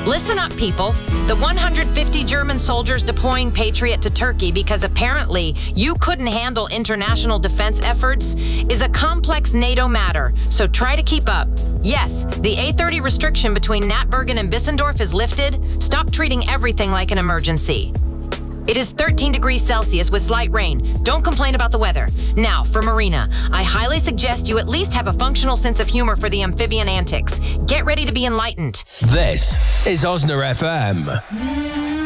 Listen up, people. The 150 German soldiers deploying Patriot to Turkey because apparently you couldn't handle international defense efforts is a complex NATO matter, so try to keep up. Yes, the A30 restriction between Natbergen and Bissendorf is lifted. Stop treating everything like an emergency. It is 13 degrees Celsius with slight rain. Don't complain about the weather. Now, for Marina, I highly suggest you at least have a functional sense of humor for the amphibian antics. Get ready to be enlightened. This is Osna FM.